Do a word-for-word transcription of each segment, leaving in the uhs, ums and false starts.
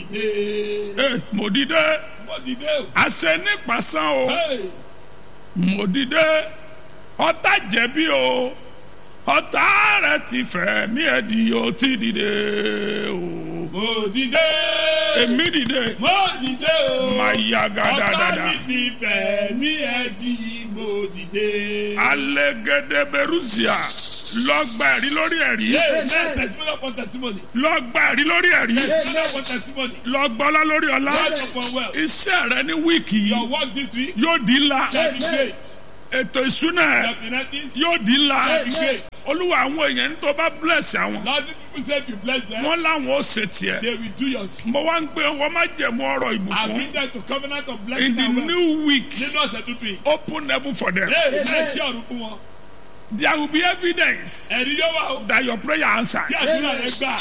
dìde. ẹ mo dìde Mo dìde o. àṣẹ nípasán o Hey. mo dìde ọ̀tá jẹ̀bi o ọ̀tá rẹ̀ ti fẹ́ mi ẹ̀ di o ti dìde o Mo dìde. èmi dìde Mo dìde o. máa yá gàdá Ọ̀tá dáadáa. mi ti fẹ́ mi ẹ̀ di mo dìde. alẹ́gẹ́dẹ́bẹ̀rúsíà lọ́gbà ẹ̀rí lórí ẹ̀rí Amen. Testimony upon testimony. lọ́gbà ẹ̀rí lórí ẹ̀rí Testimony upon testimony. lọ́gbà ọlá lórí ọlá Wealth upon wealth. iṣẹ́ rẹ ní wíìkì Your yìí work this week yóò di ńlá shall be great. ètò ìṣúná ẹ̀ Your finances yóò di ńlá shall be great. olúwa àwọn èèyàn ní tó bá bless àwọn Lord, if people say if you bless them, wọn láwọn ó ṣe tiẹ̀ they will do yours. mo wá ń gbé wọn má jẹ̀mú ọ̀rọ̀ I ìbùkún bring them to covenant of in blessing the and wealth. new week Nínú ọ̀sẹ̀ tuntun yìí. open heaven for them Ee, ẹ ṣe ọ̀run fún wọn. there will be evidence Ẹ̀rí yóò wà o. that your prayer answered Kí àdúrà rẹ gbà.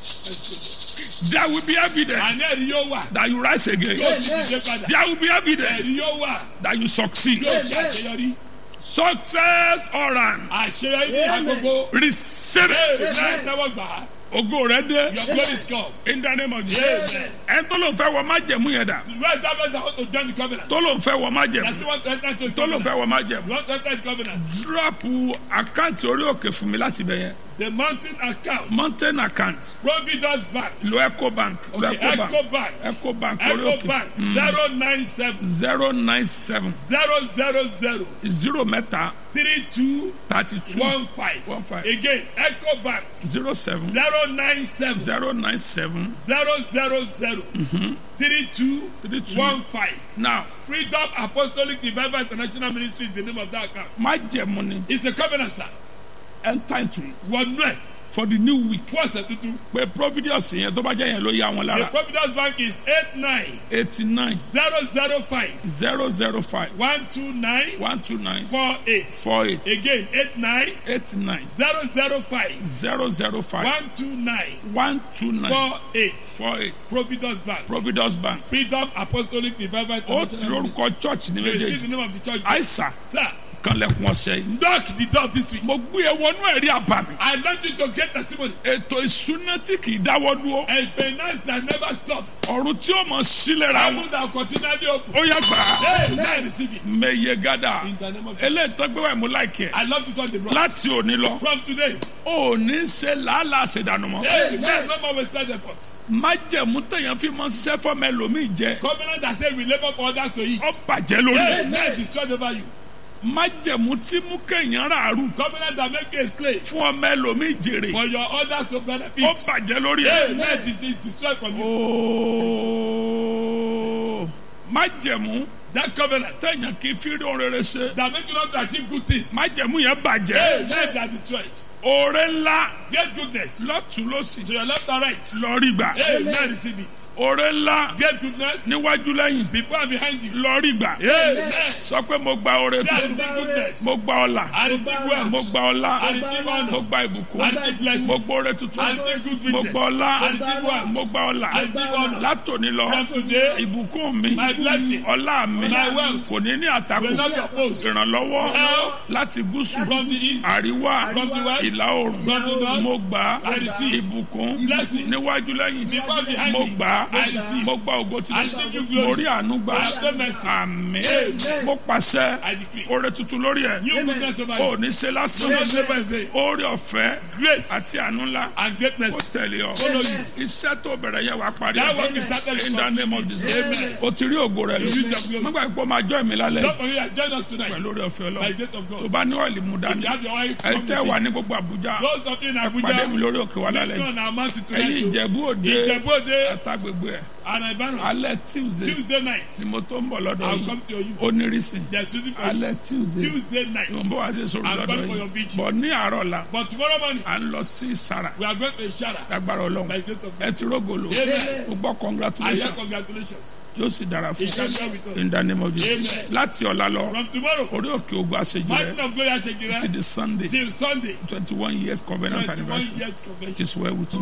there will be evidence Àní ẹ̀rí yóò wà. that you rise again Yóò ti dìde padà. there will be Ẹ̀rí evidence yóò wà. that you succeed Yóò ti àṣeyọrí. success all round Àṣeyọrí ní agogo. receive Ee, it náà tẹ́wọ́ gbà á. ògo rẹ dé Your glory is come. in the name of Jesus Amen. ẹni tó ló ń fẹ́ wọ májẹ̀mú yẹn dà The right that means I want to join the covenant. tó ló ń fẹ́ wọ That's májẹ̀mú what to enter into the tó ló ń fẹ́ wọ covenant. májẹ̀mú You want to enter the covenant. drop àkáǹtì orí òkè fún mi láti bẹ̀ yẹn The mountain account. mountain account Providence Bank. lo Ecobank lo Okay, Ecobank Echo Bank. Ecobank orí Echo òkè Bank. Zero nine seven zero nine seven zero zero zero zero mẹ́ta three two thirty two one five. One five. Again, Echo Bank. zero seven Zero nine seven zero nine seven zero zero zero three two three two one five. now Freedom Apostolic Revival International Ministry is the name of that account. májẹ̀mú ni It's a covenant, sir. enter into it One night. for the new week Fún ọ̀sẹ̀ tuntun. pé providence yẹn tó bá jẹ́ yẹn ló yá wọn The lára Providence Bank is eight nine eighty nine zero zero five zero zero five one two nine one two nine four eight. four eight Again, eight nine eight nine zero zero five zero zero five one two nine one two nine four eight. four eight Providence Bank. providence bank Freedom Apostolic Revival ó ti International Ministry. lórúkọ church ní You will see méjèèjì the name of the church. àìsàn Sir, kanlẹ̀kùn ọ̀sẹ̀ yìí knock the door this week. mo gbé ẹ wọnú ẹ̀rí àbàmì I want you to get testimony. ètò ìṣúná tí kì í dáwọ́ dúró A finance that never stops. ọ̀run tí ó mọ̀ sílẹ̀ ra wọn Heaven that continually open. ó yá gbà á Hey, now receive it. mẹyẹ gádà In the name of Jesus. eléyìí tó gbé wá ìmú láìkẹ́ I love this one they brought. láti òní lọ From today. ò ní ṣe làálàá ṣèdànù mọ́ Hey, man, no more wasted efforts. májẹ̀mú tẹ̀yàn fi mọ́ ṣiṣẹ́ fọ́mọ ẹlòmíì jẹ Covenant that says we labor for others to eat. ó bàjẹ́ lórí Hey, man, destroyed over you. májẹ̀mú tí mú kéèyàn ràárù Covenant that make you a slave fún ọmọ ẹlòmíì jèrè for your others to ó benefit. bàjẹ́ lórí Hey, ẹ̀. man, this is destroyed from you. Ooo májẹ̀mú That covenant tẹ̀yàn kì í fi rí ohun rere ṣe that make you not to achieve good things. májẹ̀mú yẹn Hey, bàjẹ́ man, they are destroyed. oore ńlá Get goodness lọ́tún lọ́sì to your left and right. lọ́rí gbà Hey, man, receive it. oore ńlá Get goodness níwájú lẹ́yìn before and behind you. lọ́rí gbà Hey, man, sọ pé mo gba oore say I tuntun receive goodness. mo gba ọlà I receive mo wealth. gba ọlá I receive mo honor. gba ìbùkún I receive blessing. mo gba oore tuntun I receive good mo witness. gba ọlá I receive wealth. mo gba ọlà I receive honor. látòní lọ From today, ìbùkún mi my blessing, ọlá mi my wealth kò ní ní àtakò will not be opposed. ìrànlọ́wọ́ Help láti gúúsù from the east, àríwá from the west, ìlà oòrùn from the north. mo gbà I receive ìbùkún blessings. níwájú lẹ́yìn Before and behind mo me. gbà I receive. mo gba ògo I receive títí you glory. mo rí àánú gbà I have mercy. àmín Amen. mo pàṣẹ I decree. oore tuntun lórí ẹ New goodness over ò you. ní ṣe No lásán more labor in vain. oore ọ̀fẹ́ Grace àti àánú ńlá and greatness. ó tẹ̀lé ọ Follow you. iṣẹ́ tó bẹ̀rẹ̀ yẹn wà parí That work is started in the name of Jesus Amen. o ti rí ògo rẹ lò You use your glory. nígbà pé o máa jọ ìmí lálẹ́ Don't forget, join us tonight pẹ̀lú oore ọ̀fẹ́ by Ọlọ́run the gate of tó God. bá ní ọ̀lì mú You dání have your wife ẹ come tẹ́ with wà ní it. gbogbo Àbújá Those of you in pàdé mi Abuja, lórí òkè wa lálẹ́ no, na amount to ẹ̀yin tonight. too. Ìjẹ̀bú Òde Ìjẹ̀bú-Òde àtàgbègbè ẹ̀ and Ibanos. alẹ́ Tuesday Tuesday night, tí mo tó ń bọ̀ lọ́dọ̀ I'll yìí come to you. onírísìn There's reason for alẹ́ it. Tuesday Tuesday night. tí mo bọ̀ wá sí sórí I'm lọ́dọ̀ coming for your yìí vigil. bọ̀ ní àárọ̀ la But tomorrow morning, à ń lọ sí Ìsàrà we are going to Ishara lágbára Ọlọ́run by the gate of ẹ God. ti rógòlò Amen. mo gbọ́ I hear congratulations congratulations. yóò sì dára fún It shall be with us. in the name of Jesus Amen. láti ọ̀la lọ From tomorrow, orí òkè ogun àṣejù Mountain rẹ of Glory ti Achegire di Sunday till Sunday, twenty one years covenant twenty-one anniversary years it convention. is well with you